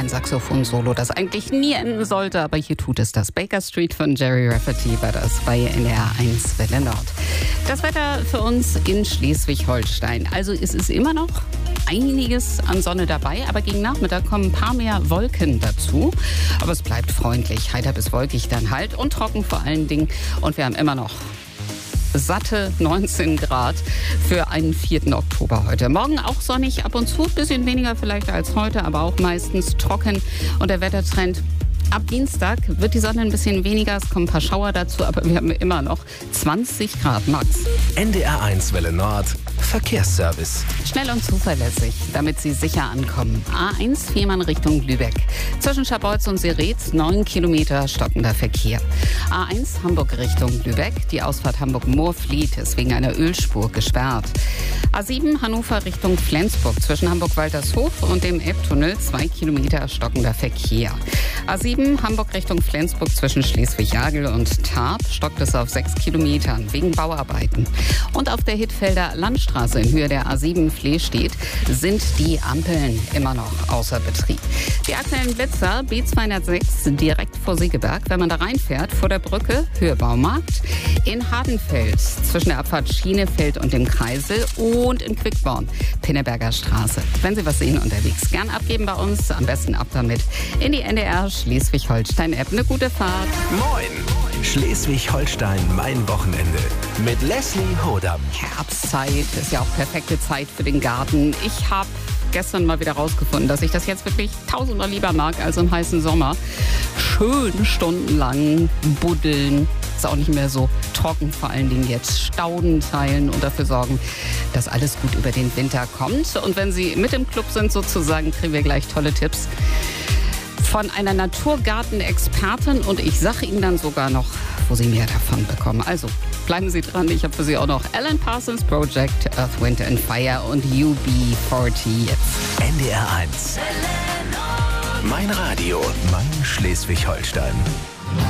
ein Saxophon-Solo, das eigentlich nie enden sollte, aber hier tut es das. Baker Street von Jerry Rafferty war das bei NDR 1 Welle Nord. Das Wetter für uns in Schleswig-Holstein. Also es ist immer noch einiges an Sonne dabei, aber gegen Nachmittag kommen ein paar mehr Wolken dazu. Aber es bleibt freundlich, heiter bis wolkig dann halt und trocken vor allen Dingen. Und wir haben immer noch satte 19 Grad für einen 4. Oktober heute. Morgen auch sonnig, ab und zu, ein bisschen weniger vielleicht als heute, aber auch meistens trocken. Und der Wettertrend: ab Dienstag wird die Sonne ein bisschen weniger, es kommen ein paar Schauer dazu, aber wir haben immer noch 20 Grad max. NDR 1 Welle Nord Verkehrsservice. Schnell und zuverlässig, damit Sie sicher ankommen. A1 Fehmarn Richtung Lübeck. Zwischen Scharbeutz und Seretz 9 Kilometer stockender Verkehr. A1 Hamburg Richtung Lübeck. Die Ausfahrt Hamburg-Moorfliet ist wegen einer Ölspur gesperrt. A7 Hannover Richtung Flensburg. Zwischen Hamburg-Waltershof und dem Elbtunnel 2 Kilometer stockender Verkehr. A7 Hamburg Richtung Flensburg zwischen Schleswig-Jagel und Tarp stockt es auf 6 Kilometern wegen Bauarbeiten. Und auf der Hittfelder Landstraße in Höhe der A7 Flehstedt sind die Ampeln immer noch außer Betrieb. Die aktuellen Blitzer B206 direkt vor Segeberg, wenn man da reinfährt, vor der Brücke, Höhe Baumarkt, in Hardenfeld zwischen der Abfahrt Schienefeld und dem Kreisel und in Quickborn, Pinneberger Straße. Wenn Sie was sehen unterwegs, gern abgeben bei uns, am besten ab damit in die NDR Schleswig-Holstein-App. Eine gute Fahrt. Moin! Schleswig-Holstein, mein Wochenende. Mit Leslie Hodam. Herbstzeit ist ja auch perfekte Zeit für den Garten. Ich habe gestern mal wieder rausgefunden, dass ich das jetzt wirklich tausendmal lieber mag als im heißen Sommer. Schön stundenlang buddeln. Ist auch nicht mehr so trocken, vor allen Dingen jetzt Stauden teilen und dafür sorgen, dass alles gut über den Winter kommt. Und wenn Sie mit im Club sind sozusagen, kriegen wir gleich tolle Tipps von einer Naturgartenexpertin und ich sage Ihnen dann sogar noch, wo Sie mehr davon bekommen. Also bleiben Sie dran, ich habe für Sie auch noch Alan Parsons Project, Earth, Wind and Fire und UB40 jetzt. NDR 1. Mein Radio, mein Schleswig-Holstein.